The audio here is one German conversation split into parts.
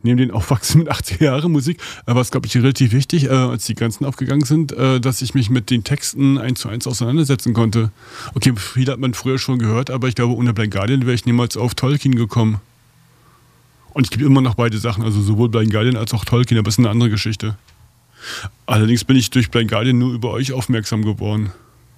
neben den Aufwachsen mit 80er Jahre Musik war es, glaube ich, relativ wichtig, als die Grenzen aufgegangen sind, dass ich mich mit den Texten 1:1 auseinandersetzen konnte. Okay, viel hat man früher schon gehört, aber ich glaube, ohne Blind Guardian wäre ich niemals auf Tolkien gekommen. Und ich gebe immer noch beide Sachen, also sowohl Blind Guardian als auch Tolkien, aber es ist eine andere Geschichte. Allerdings bin ich durch Blind Guardian nur über euch aufmerksam geworden.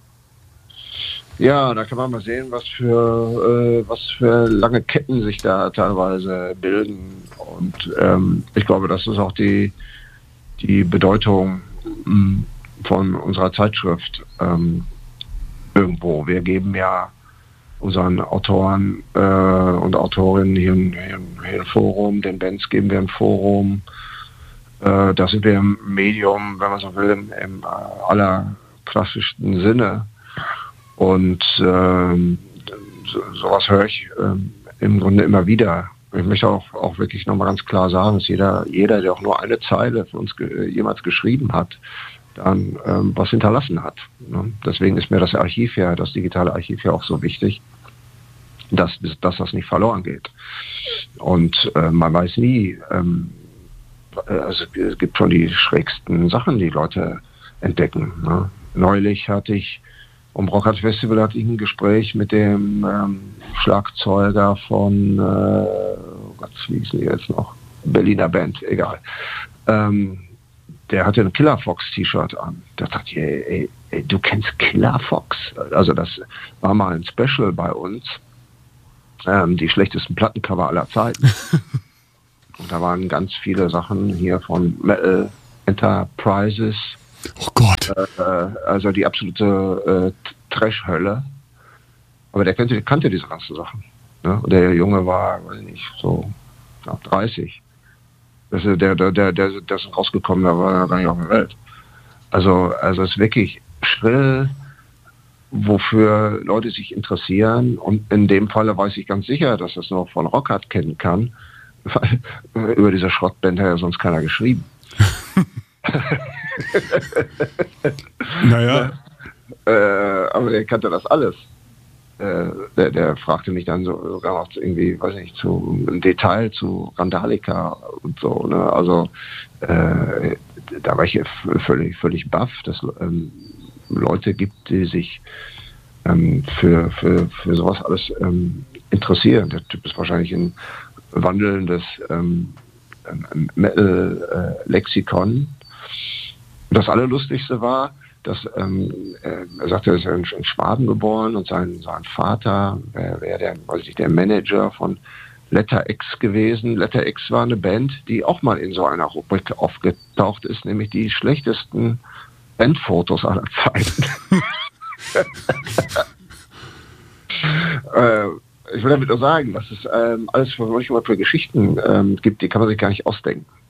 Ja, da kann man mal sehen, was für lange Ketten sich da teilweise bilden. Und ich glaube, das ist auch die Bedeutung von unserer Zeitschrift irgendwo. Wir geben ja unseren Autoren und Autorinnen hier ein Forum, den Bands geben wir ein Forum. Da sind wir im Medium, wenn man so will, im allerklassischsten Sinne. Und sowas höre ich im Grunde immer wieder. Ich möchte auch wirklich nochmal ganz klar sagen, dass jeder, der auch nur eine Zeile für uns jemals geschrieben hat, dann was hinterlassen hat. Ne? Deswegen ist mir das digitale Archiv ja auch so wichtig, dass das nicht verloren geht. Und man weiß nie, also es gibt schon die schrägsten Sachen, die Leute entdecken. Ne? Neulich hatte ich Rockhard Festival hatte ich ein Gespräch mit dem Schlagzeuger von, wie hieß die jetzt noch? Berliner Band, egal. Der hatte ein Killer Fox T-Shirt an. Da dachte ich, ey, du kennst Killer Fox? Also das war mal ein Special bei uns. Die schlechtesten Plattencover aller Zeiten. Und da waren ganz viele Sachen hier von Metal Enterprises. Oh Gott. Also die absolute Trash-Hölle. Aber der kannte diese ganzen Sachen. Ne? Und der Junge war, weiß ich nicht, so knapp 30. Der ist rausgekommen, da war er gar nicht auf der Welt. Also es ist wirklich schrill, wofür Leute sich interessieren. Und in dem Falle weiß ich ganz sicher, dass das noch von Rockhard kennen kann, weil über diese Schrottband hat ja sonst keiner geschrieben. Naja. Aber der kannte das alles. Der fragte mich dann sogar noch irgendwie, weiß nicht, im Detail zu Randalika und so. Ne? Also da war ich völlig baff, dass Leute gibt, die sich für sowas alles interessieren. Der Typ ist wahrscheinlich ein wandelndes Metal-Lexikon. Das Allerlustigste war, dass er sagte, er ist in Schwaben geboren und sein Vater wäre der Manager von Letter X gewesen. Letter X war eine Band, die auch mal in so einer Rubrik aufgetaucht ist, nämlich die schlechtesten Bandfotos aller Zeiten. Ich will damit nur sagen, dass es alles manchmal für Geschichten gibt, die kann man sich gar nicht ausdenken.